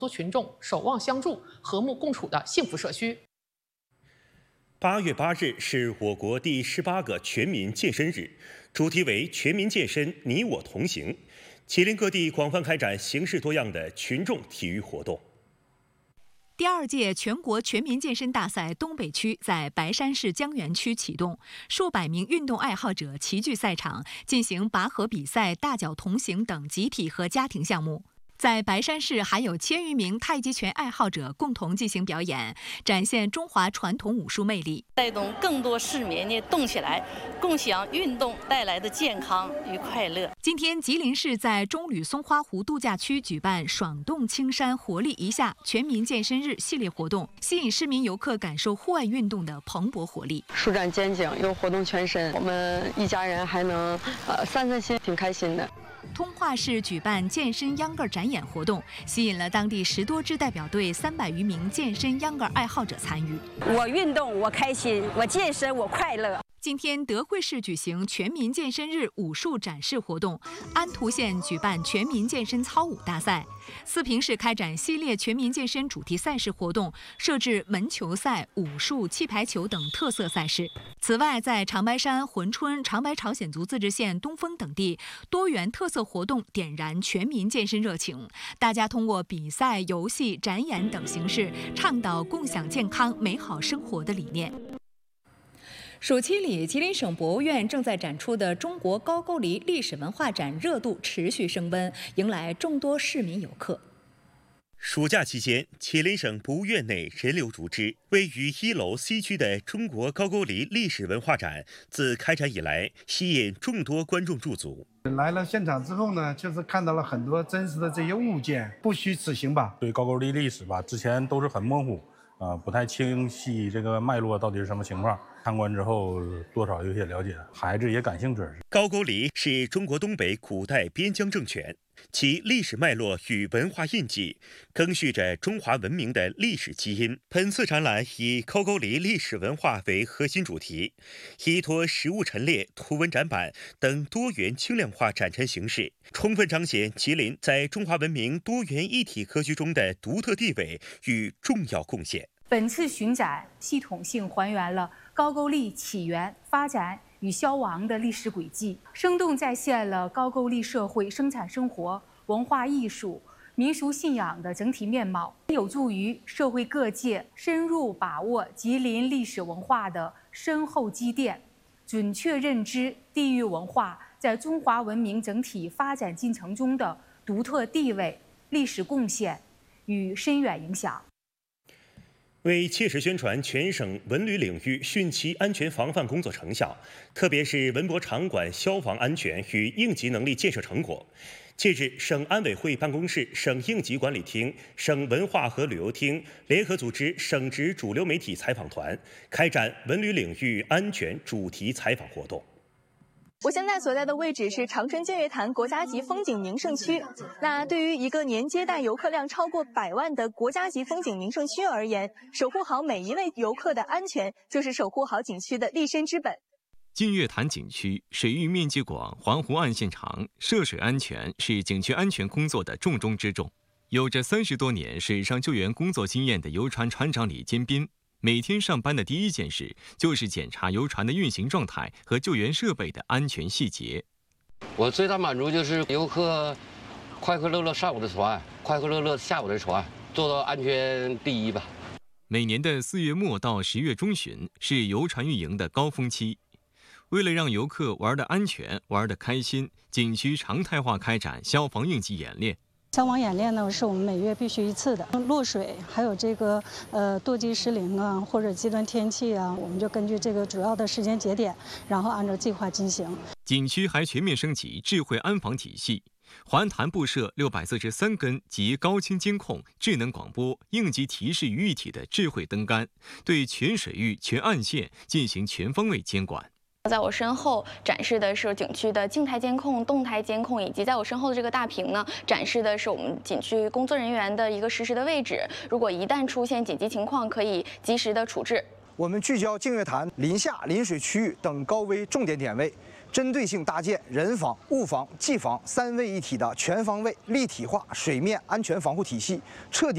多群众守望相助、和睦共处的幸福社区。 8月8日是我国第18个全民健身日，主题为“全民健身，你我同行”。吉林各地广泛开展形式多样的群众体育活动。 第2届全国全民健身大赛东北区在白山市江源区启动，数百名运动爱好者齐聚赛场，进行拔河比赛、大脚同行等集体和家庭项目。在白山市，还有1000余名太极拳爱好者共同进行表演，展现中华传统武术魅力， 带动更多市民呢动起来，共享运动带来的健康与快乐。 今天，吉林市在中旅松花湖度假区举办“爽动青山，活力一下”全民健身日系列活动，吸引市民游客感受户外运动的蓬勃活力。 舒展肩颈，又活动全身，我们一家人还能散散心，挺开心的。 通化市举办健身秧歌展演活动，吸引了当地10多支代表队300余名健身秧歌爱好者参与。 我运动，我开心；我健身，我快乐。 今天，德惠市举行全民健身日武术展示活动，安图县举办全民健身操舞大赛，四平市开展系列全民健身主题赛事活动，设置门球赛、武术、气排球等特色赛事。此外，在长白山、珲春、长白朝鲜族自治县东丰等地，多元特色活动点燃全民健身热情。大家通过比赛、游戏、展演等形式，倡导共享健康、美好生活的理念。暑期里，吉林省博物院正在展出的中国高句丽历史文化展热度持续升温，迎来众多市民游客。 暑假期间，吉林省博物院内人流如织。位于1楼 C 区的中国高句丽历史文化展，自开展以来，吸引众多观众驻足。 来了现场之后呢，就是看到了很多真实的这些物件，不虚此行吧。 对高句丽历史吧，之前都是很模糊。不太清晰这个脉络到底是什么情况，参观之后多少有些了解，孩子也感兴趣。 高句丽是中国东北古代边疆政权，其历史脉络与文化印记更续着中华文明的历史基因。本次展览以高句丽历史文化为核心主题，依托实物陈列、图文展板等多元轻量化展陈形式，充分彰显吉林在中华文明多元一体格局中的独特地位与重要贡献。 本次巡展系统性还原了高句丽起源、发展与消亡的历史轨迹，生动再现了高句丽社会生产生活、文化艺术、民俗信仰的整体面貌，有助于社会各界深入把握吉林历史文化的深厚积淀，准确认知地域文化在中华文明整体发展进程中的独特地位、历史贡献与深远影响。 为切实宣传全省文旅领域汛期安全防范工作成效，特别是文博场馆消防安全与应急能力建设成果，近日，省安委会办公室、省应急管理厅、省文化和旅游厅联合组织省直主流媒体采访团，开展文旅领域安全主题采访活动。 我现在所在的位置是长春净月潭国家级风景名胜区。那对于一个年接待游客量超过100万的国家级风景名胜区而言，守护好每一位游客的安全，就是守护好景区的立身之本。 净月潭景区水域面积广，环湖岸线长，涉水安全是景区安全工作的重中之重。有着30多年水上救援工作经验的游船船长李坚斌，每天上班的第一件事就是检查游船的运行状态和救援设备的安全细节。 我最大满足就是游客快快乐乐上我的船，快快乐乐下我的船，做到安全第一吧。 每年的4月末到10月中旬是游船运营的高峰期，为了让游客玩得安全、玩得开心，景区常态化开展消防应急演练。 消防演练呢，是我们每月必须一次的。落水，还有这个堕机失灵啊，或者极端天气啊，我们就根据这个主要的时间节点，然后按照计划进行。 景区还全面升级智慧安防体系，环潭布设643根及高清监控、智能广播、应急提示于一体的智慧灯杆，对全水域、全岸线进行全方位监管。 在我身后展示的是景区的静态监控、动态监控，以及在我身后的这个大屏呢，展示的是我们景区工作人员的一个实时的位置。如果一旦出现紧急情况，可以及时的处置。 我们聚焦净月潭临下、临水区域等高危重点点位，针对性搭建人防、物防、技防3位一体的全方位立体化水面安全防护体系，彻底